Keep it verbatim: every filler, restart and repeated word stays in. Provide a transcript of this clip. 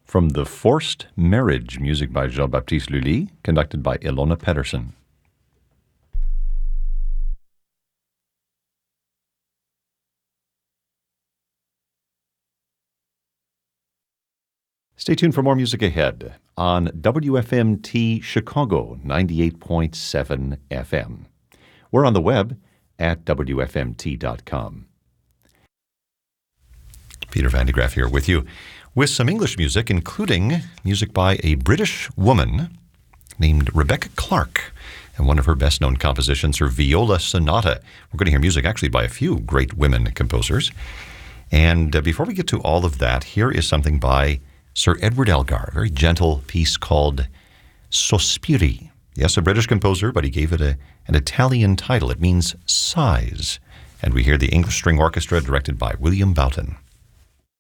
from The Forced Marriage, music by Jean-Baptiste Lully, conducted by Ilona Pedersen. Stay tuned for more music ahead on W F M T Chicago ninety-eight point seven F M. We're on the web at W F M T dot com. Peter Van de Graaff here with you with some English music, including music by a British woman named Rebecca Clark, and one of her best-known compositions, her Viola Sonata. We're going to hear music actually by a few great women composers. And uh, before we get to all of that, here is something by Sir Edward Elgar, a very gentle piece called Sospiri. Yes, a British composer, but he gave it a, an Italian title. It means sighs. And we hear the English String Orchestra directed by William Boughton.